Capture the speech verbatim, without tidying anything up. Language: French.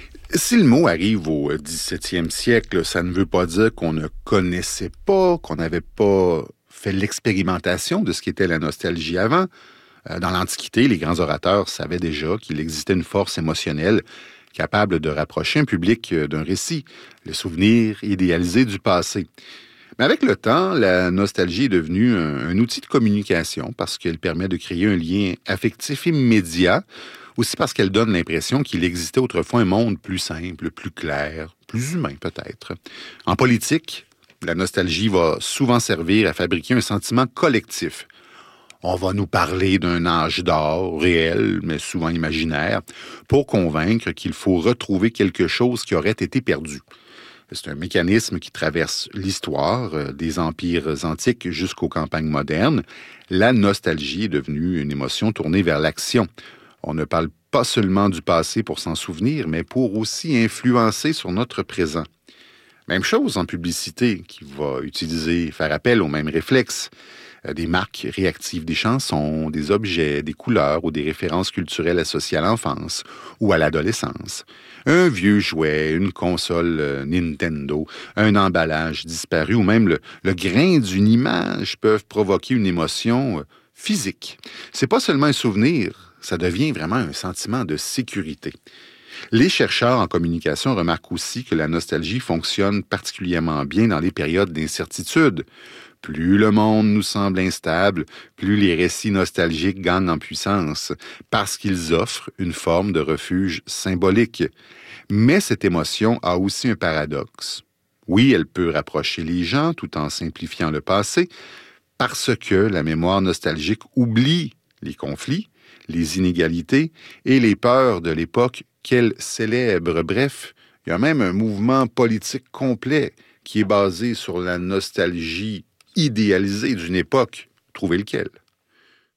Si le mot arrive au dix-septième siècle, ça ne veut pas dire qu'on ne connaissait pas, qu'on n'avait pas fait l'expérimentation de ce qu'était la nostalgie avant. Dans l'Antiquité, les grands orateurs savaient déjà qu'il existait une force émotionnelle capable de rapprocher un public d'un récit, le souvenir idéalisé du passé. Mais avec le temps, la nostalgie est devenue un, un outil de communication parce qu'elle permet de créer un lien affectif immédiat, aussi parce qu'elle donne l'impression qu'il existait autrefois un monde plus simple, plus clair, plus humain peut-être. En politique, la nostalgie va souvent servir à fabriquer un sentiment collectif. On va nous parler d'un âge d'or réel, mais souvent imaginaire, pour convaincre qu'il faut retrouver quelque chose qui aurait été perdu. C'est un mécanisme qui traverse l'histoire, des empires antiques jusqu'aux campagnes modernes. La nostalgie est devenue une émotion tournée vers l'action. On ne parle pas seulement du passé pour s'en souvenir, mais pour aussi influencer sur notre présent. Même chose en publicité, qui va utiliser, faire appel aux mêmes réflexes. Des marques réactivent des chansons, des objets, des couleurs ou des références culturelles associées à l'enfance ou à l'adolescence. Un vieux jouet, une console Nintendo, un emballage disparu ou même le, le grain d'une image peuvent provoquer une émotion physique. C'est pas seulement un souvenir, ça devient vraiment un sentiment de sécurité. Les chercheurs en communication remarquent aussi que la nostalgie fonctionne particulièrement bien dans les périodes d'incertitude. Plus le monde nous semble instable, plus les récits nostalgiques gagnent en puissance, parce qu'ils offrent une forme de refuge symbolique. Mais cette émotion a aussi un paradoxe. Oui, elle peut rapprocher les gens tout en simplifiant le passé, parce que la mémoire nostalgique oublie les conflits, les inégalités et les peurs de l'époque qu'elle célèbre. Bref, il y a même un mouvement politique complet qui est basé sur la nostalgie idéalisée d'une époque. Trouvez lequel?